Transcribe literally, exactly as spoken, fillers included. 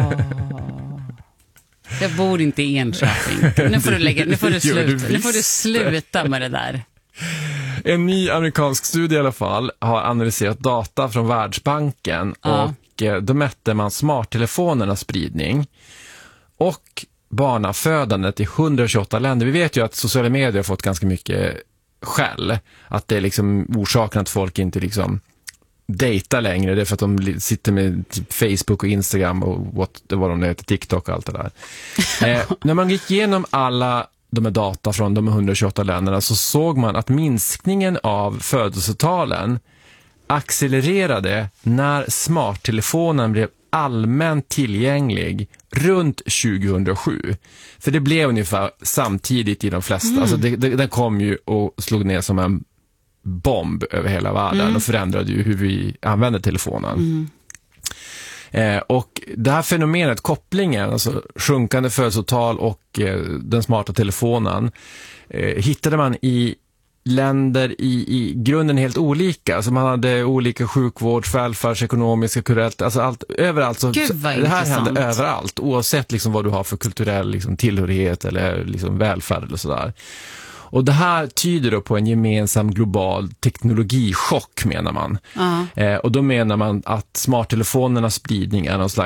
Jag bor inte i Enköping. Nu får du, lägga, nu får du, sluta, nu får du sluta med det där. En ny amerikansk studie i alla fall har analyserat data från Världsbanken ja. och eh, då mätte man smarttelefonernas spridning och barnafödandet i hundratjugoåtta länder. Vi vet ju att sociala medier har fått ganska mycket skäll. Att det är liksom orsaken att folk inte liksom dejtar längre. Det är för att de sitter med typ Facebook och Instagram och what, vad de heter, TikTok och allt det där. eh, när man gick igenom alla de här data från de hundratjugoåtta länderna så såg man att minskningen av födelsetalen accelererade när smarttelefonen blev allmänt tillgänglig runt tjugohundrasju. För det blev ungefär samtidigt i de flesta. Mm. Alltså det, det, den kom ju och slog ner som en bomb över hela världen mm. och förändrade ju hur vi använder telefonen. Mm. Eh, och det här fenomenet, kopplingen, alltså sjunkande födelsetal och eh, den smarta telefonen eh, hittade man i länder i, i grunden helt olika. Alltså man hade olika sjukvård, välfärds, ekonomiska, kulturellt, alltså allt, överallt. Så, Gud, det här hände överallt, oavsett liksom vad du har för kulturell liksom, tillhörighet eller liksom, välfärd eller sådär. Och det här tyder då på en gemensam global teknologichock, menar man. Uh-huh. Eh, och då menar man att smarttelefonernas spridning är någon slags